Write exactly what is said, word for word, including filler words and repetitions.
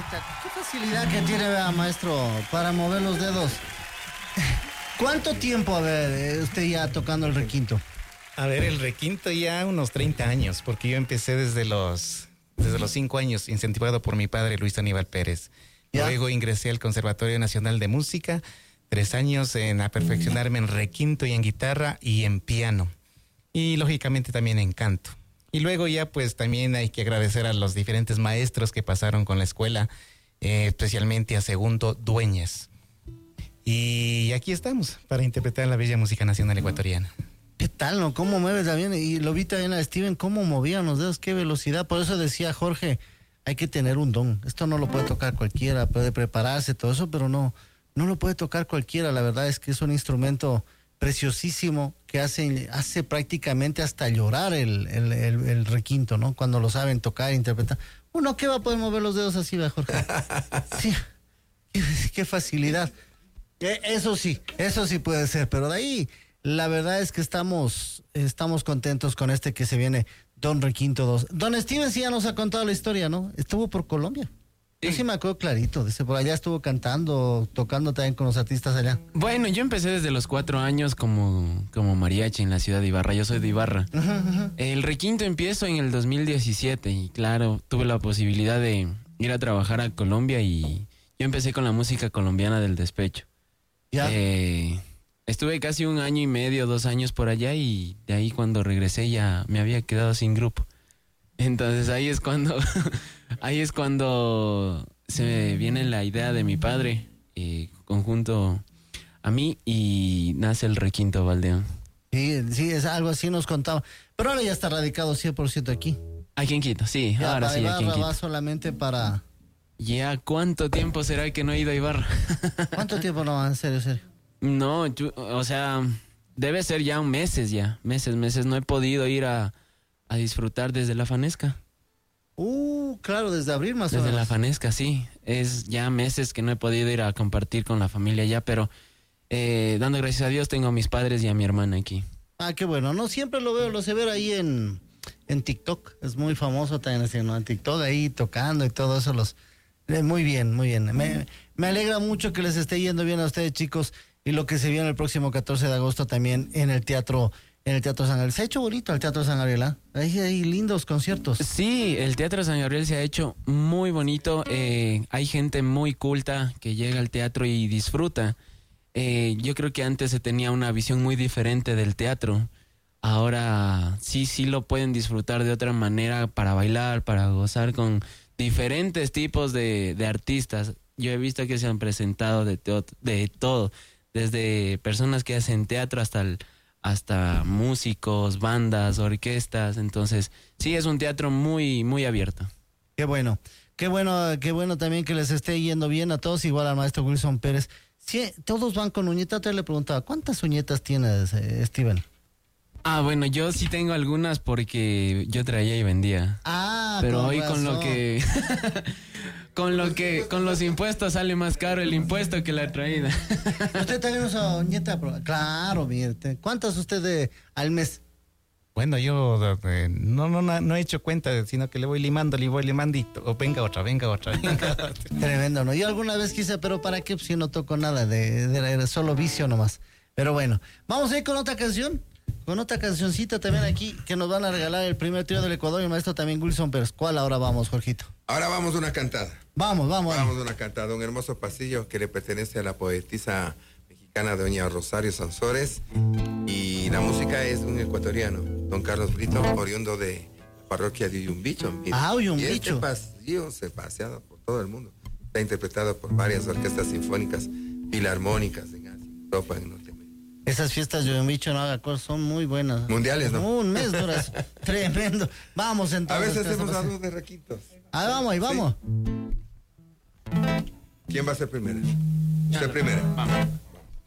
Qué facilidad que tiene, vea, maestro, para mover los dedos. ¿Cuánto tiempo, a ver, usted ya tocando el requinto? A ver, el requinto ya unos treinta años, porque yo empecé desde los, desde los cinco años, incentivado por mi padre, Luis Aníbal Pérez. ¿Ya? Luego ingresé al Conservatorio Nacional de Música, tres años en a perfeccionarme en requinto y en guitarra y en piano. Y lógicamente también en canto. Y luego ya pues también hay que agradecer a los diferentes maestros que pasaron con la escuela, eh, especialmente a Segundo Dueñas. Y aquí estamos para interpretar la bella música nacional ecuatoriana. ¿Qué tal, no? ¿Cómo mueves también? Y lo vi también a Steven, cómo movían los dedos, qué velocidad. Por eso decía Jorge, hay que tener un don. Esto no lo puede tocar cualquiera, puede prepararse, todo eso, pero no, no lo puede tocar cualquiera. La verdad es que es un instrumento preciosísimo que hace, hace prácticamente hasta llorar el, el, el, el requinto, ¿no? Cuando lo saben tocar, interpretar. Uno, ¿qué va a poder mover los dedos así, va, Jorge? Sí, qué, qué facilidad. Eso sí, eso sí puede ser, pero de ahí la verdad es que estamos, estamos contentos con este que se viene, Don Requinto dos. Don Steven sí ya nos ha contado la historia, ¿no? Estuvo por Colombia. Sí. Yo sí me acuerdo clarito, dice, por allá estuvo cantando, tocando también con los artistas allá. Bueno, yo empecé desde los cuatro años como, como mariachi en la ciudad de Ibarra, yo soy de Ibarra. Uh-huh, uh-huh. El requinto empiezo en el dos mil diecisiete y claro, tuve la posibilidad de ir a trabajar a Colombia y yo empecé con la música colombiana del despecho. ¿Ya? Eh, estuve casi un año y medio, dos años por allá y de ahí cuando regresé ya me había quedado sin grupo. Entonces ahí es cuando, ahí es cuando se me viene la idea de mi padre, eh, conjunto a mí y nace el Requinto Valdeón. Sí, sí, es algo así nos contaba. Pero ahora ya está radicado cien por ciento aquí. Aquí en Quito, sí, ya, ahora sí, aquí en Quito. Va solamente para... Ya, ¿cuánto tiempo será que no he ido a Ibarra? ¿Cuánto tiempo no? En serio, en serio. No, yo, o sea, debe ser ya meses ya, meses, meses. No he podido ir a, a disfrutar desde la Fanesca. Uh, claro, desde abril más o menos. Desde la Fanesca, sí. Es ya meses que no he podido ir a compartir con la familia ya, pero eh, dando gracias a Dios tengo a mis padres y a mi hermana aquí. Ah, qué bueno. No, siempre lo veo, lo sé ver ahí en, en TikTok. Es muy famoso también así, ¿no? En TikTok ahí tocando y todo eso los... Muy bien, muy bien. Me, me alegra mucho que les esté yendo bien a ustedes, chicos, y lo que se viene el próximo catorce de agosto también en el teatro, en el Teatro San Gabriel. Se ha hecho bonito el Teatro San Gabriel, ¿eh? Hay, hay lindos conciertos. Sí, el Teatro San Gabriel se ha hecho muy bonito. Eh, hay gente muy culta que llega al teatro y disfruta. Eh, yo creo que antes se tenía una visión muy diferente del teatro. Ahora sí, sí lo pueden disfrutar de otra manera para bailar, para gozar con diferentes tipos de, de artistas. Yo he visto que se han presentado de, to, de todo, desde personas que hacen teatro hasta, el, hasta músicos, bandas, orquestas. Entonces, sí, es un teatro muy, muy abierto. Qué bueno, qué bueno, qué bueno también que les esté yendo bien a todos, igual al maestro Wilson Pérez. Sí, todos van con uñetas. Te le preguntaba, ¿cuántas uñetas tienes, eh, Steven? Ah, bueno, yo sí tengo algunas porque yo traía y vendía. Ah, pero con hoy razón. con lo que con lo que con los impuestos sale más caro el impuesto que la traída. Usted también usa uñeta, claro, mire, ¿cuántas usted de, al mes? Bueno, yo eh, no, no, no he hecho cuenta, sino que le voy limando, le voy limando y o venga otra, venga otra, venga otra. Tremendo, ¿no? Yo alguna vez quise, pero ¿para qué? Pues si no toco nada, de, de, de solo vicio nomás. Pero bueno, vamos a ir con otra canción. Con otra cancioncita también aquí que nos van a regalar el primer trío del Ecuador y el maestro también Wilson Pérez. ¿Cuál ahora vamos, Jorgito? Ahora vamos a una cantada. Vamos, vamos. Vamos a una cantada, un hermoso pasillo que le pertenece a la poetisa mexicana doña Rosario Sansores y la música es de un ecuatoriano, don Carlos Brito, oriundo de la parroquia de Uyumbicho. Ah, Uyumbicho. Y este pasillo se pasea por todo el mundo. Está interpretado por varias orquestas sinfónicas, filarmónicas en Europa, en Norteamérica. Esas fiestas de Uyumbicho, no haga cosas, son muy buenas. Mundiales, ¿no? Un mes duras. Tremendo. Vamos entonces. A veces hacemos algo de requintos. Ah, vamos, ahí vamos. ¿Sí? ¿Quién va a ser primero? Usted primero. Vamos.